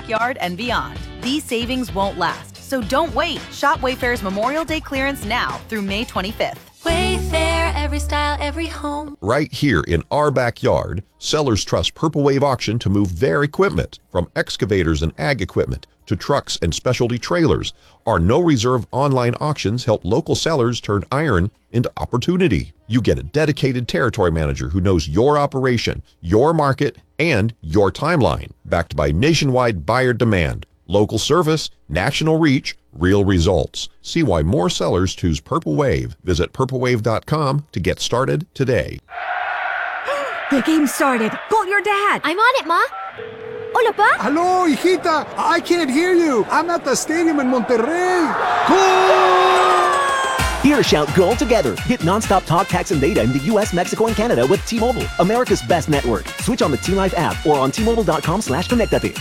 backyard and beyond. These savings won't last, so don't wait. Shop Wayfair's Memorial Day clearance now through May 25th. Wayfair, every style, every home. Right here in our backyard, sellers trust Purple Wave Auction to move their equipment, from excavators and ag equipment to trucks and specialty trailers. Our no-reserve online auctions help local sellers turn iron into opportunity. You get a dedicated territory manager who knows your operation, your market, and your timeline, backed by nationwide buyer demand, local service, national reach, real results. See why more sellers choose Purple Wave. Visit purplewave.com to get started today. The game started. Call your dad. I'm on it, Ma. Hola, Pa. Hello, hijita. I can't hear you. I'm at the stadium in Monterrey. Goal! Here, shout goal together. Hit nonstop talk, text, and data in the U.S., Mexico, and Canada with T-Mobile, America's best network. Switch on the T-Life app or on T-Mobile.com/connectate.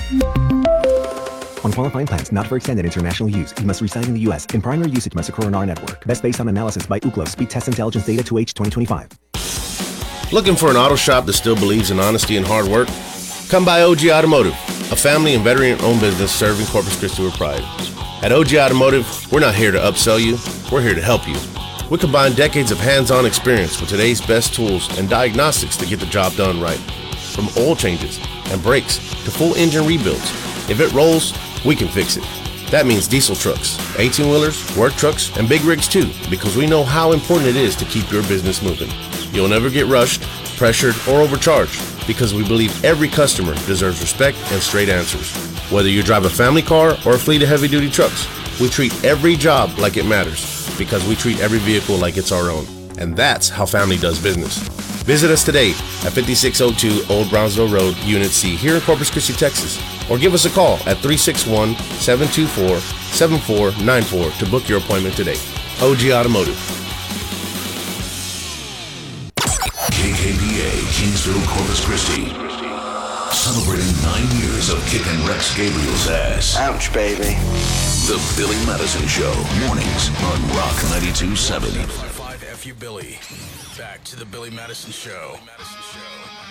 On qualifying plans, not for extended international use. You must reside in the U.S. In primary usage must occur on our network. Best based on analysis by Ookla. Speed test intelligence data to H 2025. Looking for an auto shop that still believes in honesty and hard work? Come by OG Automotive, a family and veteran-owned business serving Corpus Christi with pride. At OG Automotive, we're not here to upsell you, we're here to help you. We combine decades of hands-on experience with today's best tools and diagnostics to get the job done right. From oil changes and brakes to full engine rebuilds, if it rolls, we can fix it. That means diesel trucks, 18-wheelers, work trucks, and big rigs too, because we know how important it is to keep your business moving. You'll never get rushed, pressured, or overcharged, because we believe every customer deserves respect and straight answers. Whether you drive a family car or a fleet of heavy-duty trucks, we treat every job like it matters, because we treat every vehicle like it's our own. And that's how family does business. Visit us today at 5602 Old Brownsville Road, Unit C, here in Corpus Christi, Texas, or give us a call at 361-724-7494 to book your appointment today. OG Automotive. KKPA, Kingsville, Corpus Christi. Celebrating 9 years of kicking Rex Gabriel's ass. Ouch, baby. The Billy Madison Show, mornings on Rock 92.7. FU Billy. Back to the Billy Madison Show.